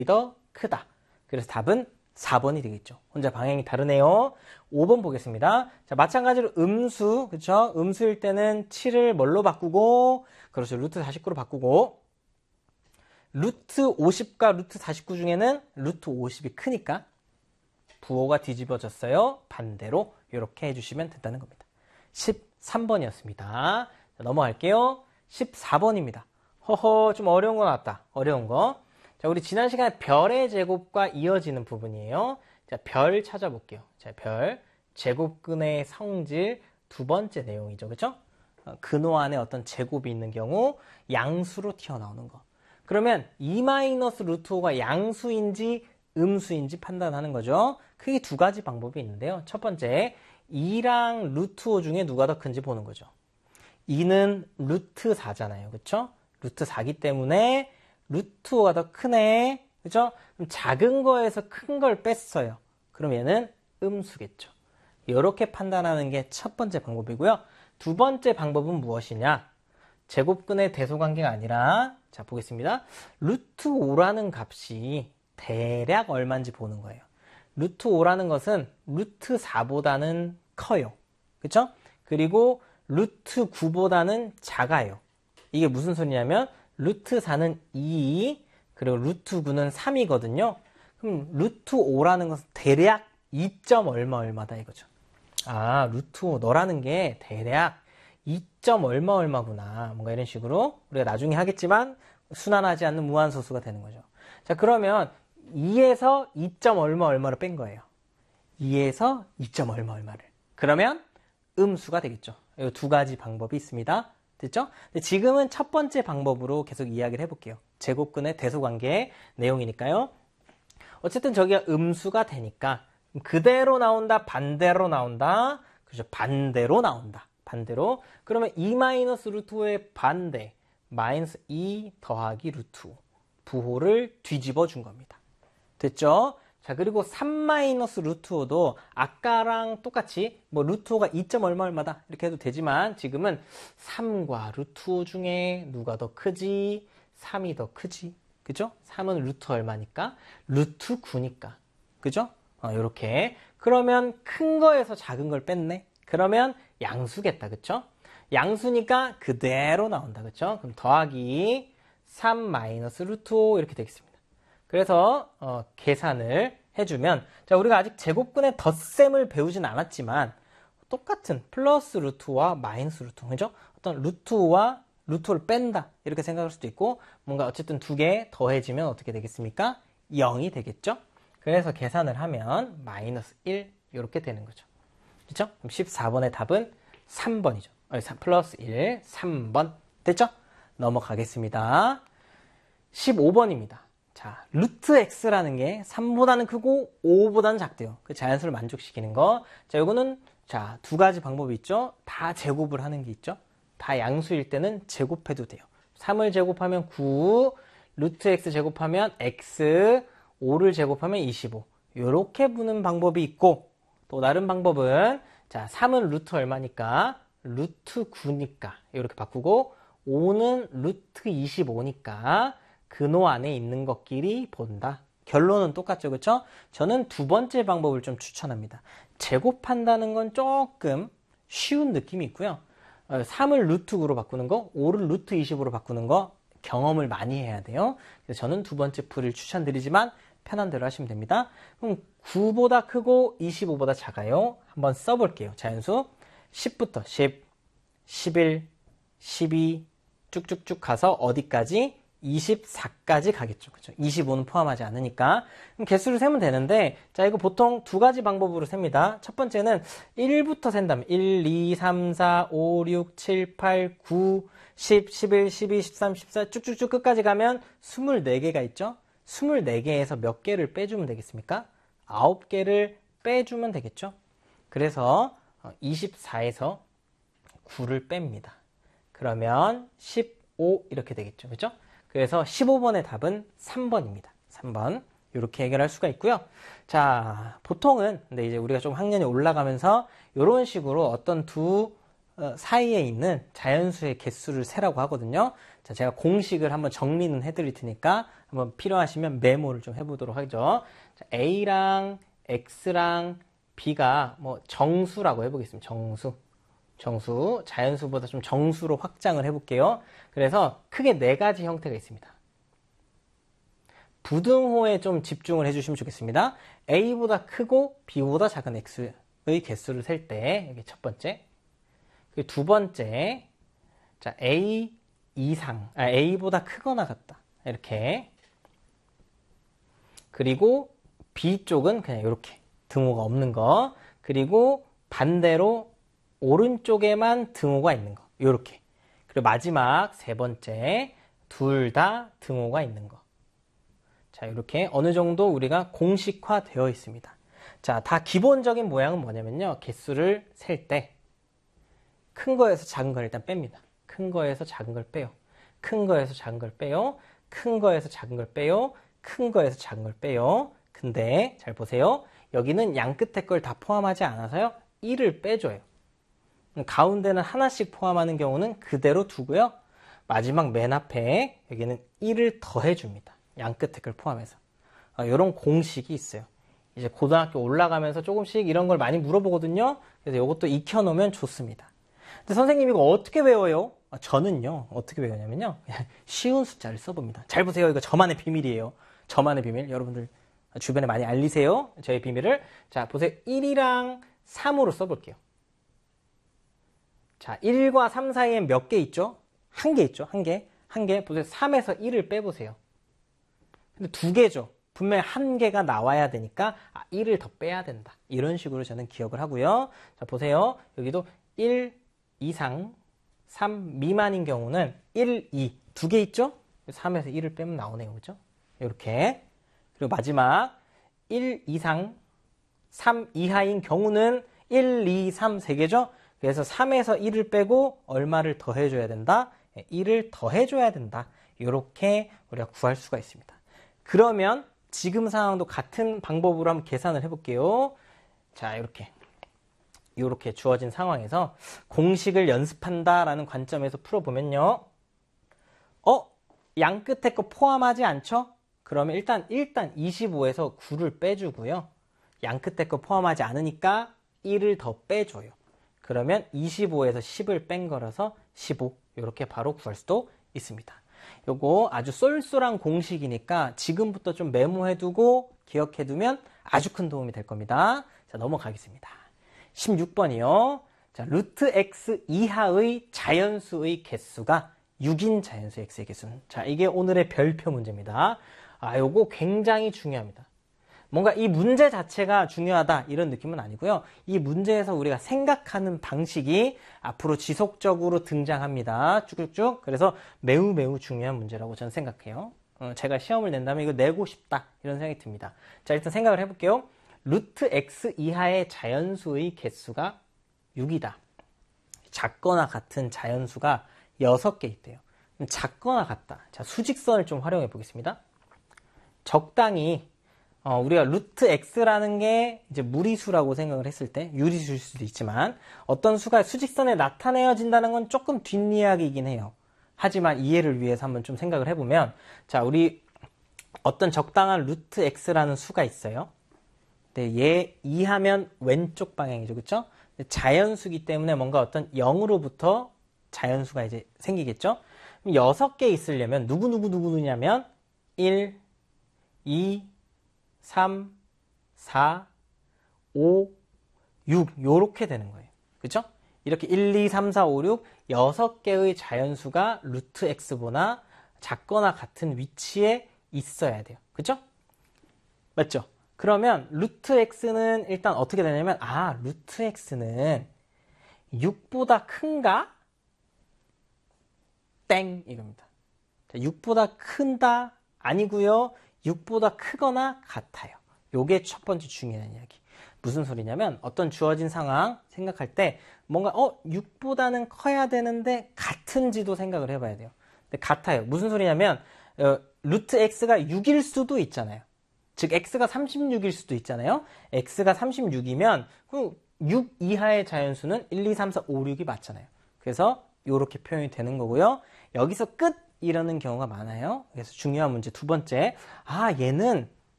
더 크다. 그래서 답은 4번이 되겠죠. 혼자 방향이 다르네요. 5번 보겠습니다. 자, 마찬가지로 음수, 그쵸? 음수일 때는 7을 뭘로 바꾸고, 그렇죠. 루트 49로 바꾸고, 루트 50과 루트 49 중에는 루트 50이 크니까 부호가 뒤집어졌어요. 반대로 이렇게 해주시면 된다는 겁니다. 13번이었습니다. 자, 넘어갈게요. 14번입니다. 허허, 좀 어려운 거 나왔다. 어려운 거. 자, 우리 지난 시간에 별의 제곱과 이어지는 부분이에요. 자, 별 찾아볼게요. 자, 별, 제곱근의 성질, 두 번째 내용이죠. 그쵸? 근호 안에 어떤 제곱이 있는 경우 양수로 튀어나오는 거. 그러면 2-루트5가 양수인지 음수인지 판단하는 거죠. 크게 두 가지 방법이 있는데요. 첫 번째, 2랑 루트 5 중에 누가 더 큰지 보는 거죠. 2는 루트 4잖아요. 그쵸? 루트 4기 때문에 루트 5가 더 크네. 그죠? 그럼 작은 거에서 큰 걸 뺐어요. 그럼 얘는 음수겠죠. 이렇게 판단하는 게 첫 번째 방법이고요. 두 번째 방법은 무엇이냐? 제곱근의 대소관계가 아니라, 자, 보겠습니다. 루트 5라는 값이 대략 얼마인지 보는 거예요. 루트 5라는 것은 루트 4보다는 커요. 그쵸? 그리고 루트 9보다는 작아요. 이게 무슨 소리냐면 루트 4는 2, 그리고 루트 9는 3이거든요. 그럼 루트 5라는 것은 대략 2. 얼마다 이거죠. 아, 루트 5 너라는 게 대략 2. 얼마구나. 뭔가 이런 식으로 우리가 나중에 하겠지만 순환하지 않는 무한소수가 되는 거죠. 자, 그러면 2에서 2. 얼마를 뺀 거예요. 2에서 2. 얼마를. 그러면 음수가 되겠죠. 이 두 가지 방법이 있습니다. 됐죠? 근데 지금은 첫 번째 방법으로 계속 이야기를 해볼게요. 제곱근의 대소관계의 내용이니까요. 어쨌든 저기가 음수가 되니까 그대로 나온다, 반대로 나온다. 그죠? 반대로 나온다. 반대로. 그러면 2-루트 5의 반대, 마이너스 2 더하기 루트 5. 부호를 뒤집어 준 겁니다. 됐죠? 자, 그리고 3-루트 5도 아까랑 똑같이 뭐 루트 5가 2. 얼마다 이렇게 해도 되지만 지금은 3과 루트 5 중에 누가 더 크지? 3이 더 크지? 그죠? 3은 루트 얼마니까? 루트 9니까. 그죠? 요렇게. 그러면 큰 거에서 작은 걸 뺐네? 그러면 양수겠다. 그쵸? 양수니까 그대로 나온다. 그쵸? 그럼 더하기 3-루트 5 이렇게 되겠습니다. 그래서 계산을 해주면, 자, 우리가 아직 제곱근의 덧셈을 배우진 않았지만 똑같은 플러스 루트와 마이너스 루트, 그죠? 어떤 루트와 루트를 뺀다 이렇게 생각할 수도 있고, 뭔가 어쨌든 두 개 더해지면 어떻게 되겠습니까? 0이 되겠죠? 그래서 계산을 하면 마이너스 1 이렇게 되는 거죠. 그렇죠? 그럼 14번의 답은 3번이죠. 플러스 1, 3번. 됐죠? 넘어가겠습니다. 15번입니다. 자, 루트 x라는 게 3보다는 크고 5보다는 작대요. 그 자연수를 만족시키는 거. 자, 요거는 자, 두 가지 방법이 있죠. 다 제곱을 하는 게 있죠. 다 양수일 때는 제곱해도 돼요. 3을 제곱하면 9, 루트 x 제곱하면 x, 5를 제곱하면 25. 요렇게 부는 방법이 있고, 또 다른 방법은 자, 3은 루트 얼마니까? 루트 9니까 이렇게 바꾸고, 5는 루트 25니까 근호 안에 있는 것끼리 본다. 결론은 똑같죠. 그렇죠? 저는 두 번째 방법을 좀 추천합니다. 제곱한다는 건 조금 쉬운 느낌이 있고요. 3을 루트 9로 바꾸는 거, 5를 루트 20으로 바꾸는 거 경험을 많이 해야 돼요. 그래서 저는 두 번째 풀을 추천드리지만 편한 대로 하시면 됩니다. 그럼 9보다 크고 25보다 작아요. 한번 써볼게요. 자연수 10부터 10, 11, 12 쭉쭉쭉 가서 어디까지? 24까지 가겠죠. 그렇죠? 25는 포함하지 않으니까. 그럼 개수를 세면 되는데, 자, 이거 보통 두 가지 방법으로 셉니다. 첫 번째는 1부터 센다면 1, 2, 3, 4, 5, 6, 7, 8, 9, 10, 11, 12, 13, 14 쭉쭉쭉 끝까지 가면 24개가 있죠. 24개에서 몇 개를 빼주면 되겠습니까? 9개를 빼주면 되겠죠. 그래서 24에서 9를 뺍니다. 그러면 15 이렇게 되겠죠. 그렇죠? 그래서 15번의 답은 3번입니다. 3번. 이렇게 해결할 수가 있고요. 자, 보통은 근데 이제 우리가 좀 학년이 올라가면서 이런 식으로 어떤 두 사이에 있는 자연수의 개수를 세라고 하거든요. 자, 제가 공식을 한번 정리는 해드릴 테니까 한번 필요하시면 메모를 좀 해보도록 하죠. 자, A랑 X랑 B가 뭐 정수라고 해보겠습니다. 정수, 자연수보다 좀 정수로 확장을 해볼게요. 그래서 크게 네 가지 형태가 있습니다. 부등호에 좀 집중을 해주시면 좋겠습니다. A보다 크고 B보다 작은 X의 개수를 셀 때, 여기 첫 번째. 그리고 두 번째, 자, A 이상, A보다 크거나 같다. 이렇게. 그리고 B 쪽은 그냥 이렇게 등호가 없는 거. 그리고 반대로 오른쪽에만 등호가 있는 거. 이렇게. 그리고 마지막 세 번째, 둘 다 등호가 있는 거. 자, 이렇게 어느 정도 우리가 공식화 되어 있습니다. 자, 다 기본적인 모양은 뭐냐면요. 개수를 셀 때 큰 거에서 작은 걸 일단 뺍니다. 큰 거에서 작은 걸 빼요. 큰 거에서 작은 걸 빼요. 큰 거에서 작은 걸 빼요. 큰 거에서 작은 걸 빼요. 근데 잘 보세요. 여기는 양 끝에 걸 다 포함하지 않아서요. 1을 빼줘요. 가운데는 하나씩 포함하는 경우는 그대로 두고요. 마지막 맨 앞에 여기는 1을 더해줍니다. 양 끝에 걸 포함해서. 이런 공식이 있어요. 이제 고등학교 올라가면서 조금씩 이런 걸 많이 물어보거든요. 그래서 이것도 익혀놓으면 좋습니다. 근데 선생님 이거 어떻게 외워요? 저는요. 어떻게 외우냐면요. 그냥 쉬운 숫자를 써봅니다. 잘 보세요. 이거 저만의 비밀이에요. 저만의 비밀. 여러분들 주변에 많이 알리세요. 저의 비밀을. 자, 보세요. 1이랑 3으로 써볼게요. 자, 1과 3 사이에 몇 개 있죠? 한 개 있죠? 한 개. 한 개. 보세요. 3에서 1을 빼보세요. 근데 두 개죠. 분명히 한 개가 나와야 되니까 1을 더 빼야 된다. 이런 식으로 저는 기억을 하고요. 자, 보세요. 여기도 1 이상 3 미만인 경우는 1, 2 두 개 있죠? 3에서 1을 빼면 나오네요. 그죠? 이렇게. 그리고 마지막 1 이상 3 이하인 경우는 1, 2, 3 세 개죠? 그래서 3에서 1을 빼고 얼마를 더해줘야 된다? 1을 더해줘야 된다. 이렇게 우리가 구할 수가 있습니다. 그러면 지금 상황도 같은 방법으로 한번 계산을 해볼게요. 자, 이렇게 주어진 상황에서 공식을 연습한다라는 관점에서 풀어보면요. 양 끝에 거 포함하지 않죠? 그러면 일단 25에서 9를 빼주고요. 양 끝에 거 포함하지 않으니까 1을 더 빼줘요. 그러면 25에서 10을 뺀 거라서 15. 이렇게 바로 구할 수도 있습니다. 요거 아주 쏠쏠한 공식이니까 지금부터 좀 메모해두고 기억해두면 아주 큰 도움이 될 겁니다. 자, 넘어가겠습니다. 16번이요. 자, 루트 x 이하의 자연수의 개수가 6인 자연수 x의 개수는. 자, 이게 오늘의 별표 문제입니다. 요거 굉장히 중요합니다. 뭔가 이 문제 자체가 중요하다 이런 느낌은 아니고요. 이 문제에서 우리가 생각하는 방식이 앞으로 지속적으로 등장합니다. 쭉쭉쭉. 그래서 매우 중요한 문제라고 저는 생각해요. 제가 시험을 낸다면 이거 내고 싶다 이런 생각이 듭니다. 자, 일단 생각을 해볼게요. 루트 x 이하의 자연수의 개수가 6이다. 작거나 같은 자연수가 6개 있대요. 작거나 같다. 자, 수직선을 좀 활용해 보겠습니다. 적당히 우리가 루트 x라는 게 이제 무리수라고 생각을 했을 때 유리수일 수도 있지만 어떤 수가 수직선에 나타내어진다는 건 조금 뒷이야기이긴 해요. 하지만 이해를 위해서 한번 좀 생각을 해보면 자, 우리 어떤 적당한 루트 x라는 수가 있어요. 네, 얘 이하면 왼쪽 방향이죠. 그렇죠? 자연수기 때문에 뭔가 어떤 0으로부터 자연수가 이제 생기겠죠? 6개 있으려면 누구냐면 1, 2, 3, 4, 5, 6 요렇게 되는 거예요. 그렇죠? 이렇게 1, 2, 3, 4, 5, 6 6개의 자연수가 루트 x보다 작거나 같은 위치에 있어야 돼요. 그렇죠? 맞죠? 그러면 루트 x는 일단 어떻게 되냐면 루트 x는 6보다 큰가? 땡 이겁니다. 6보다 큰다? 아니고요. 6보다 크거나 같아요. 요게 첫 번째 중요한 이야기. 무슨 소리냐면 어떤 주어진 상황 생각할 때 뭔가 6보다는 커야 되는데 같은지도 생각을 해봐야 돼요. 근데 같아요. 무슨 소리냐면 루트 x가 6일 수도 있잖아요. 즉 x가 36일 수도 있잖아요. x가 36이면 그럼 6 이하의 자연수는 1, 2, 3, 4, 5, 6이 맞잖아요. 그래서 이렇게 표현이 되는 거고요. 여기서 끝 이러는 경우가 많아요. 그래서 중요한 문제 두 번째. 아, 얘는